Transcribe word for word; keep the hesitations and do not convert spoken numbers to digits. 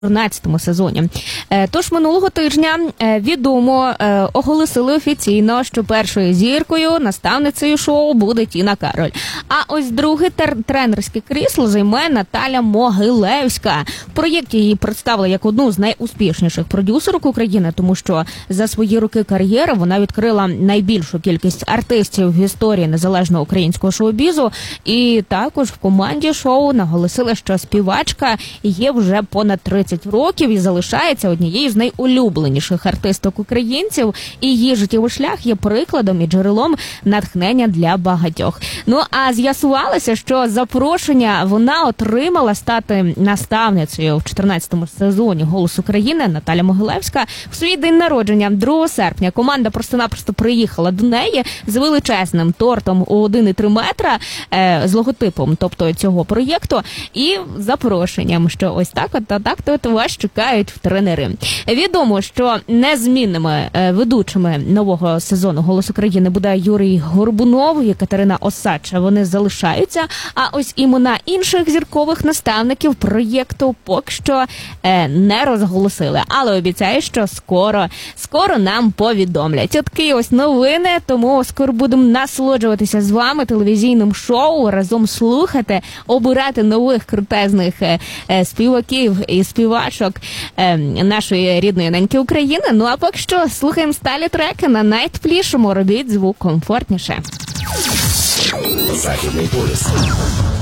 чотирнадцятому сезоні. Тож минулого тижня відомо оголосили офіційно, що першою зіркою, наставницею шоу буде Тіна Кароль. А ось друге тренерське крісло займе Наталя Могилевська. В проєкті її представили як одну з найуспішніших продюсерок України, тому що за свої роки кар'єри вона відкрила найбільшу кількість артистів в історії незалежного українського шоу-бізу. І також в команді шоу наголосили, що співачка є вже понад тридцять років і залишається однією з найулюбленіших артисток українців, і її життєвий шлях є прикладом і джерелом натхнення для багатьох. Ну, а з'ясувалося, що запрошення вона отримала стати наставницею в чотирнадцятому сезоні «Голос України» Наталя Могилевська в свій день народження другого серпня. Команда просто-напросто приїхала до неї з величезним тортом у один і три метра е, з логотипом, тобто цього проєкту, і запрошенням, що ось так от, так от вас чекають в тренери. Відомо, що незмінними ведучими нового сезону «Голос України» буде Юрій Горбунов і Катерина Осадча. Вони залишаються, а ось імена інших зіркових наставників проєкту поки що не розголосили. Але обіцяю, що скоро, скоро нам повідомлять. От такі ось новини, тому скоро будемо насолоджуватися з вами телевізійним шоу, разом слухати, обирати нових крутезних співаків і співачок нашої рідної неньки України. Ну а поки що слухаємо сталі треки на найтеплішому. Робіть звук комфортніше. Західний полюс.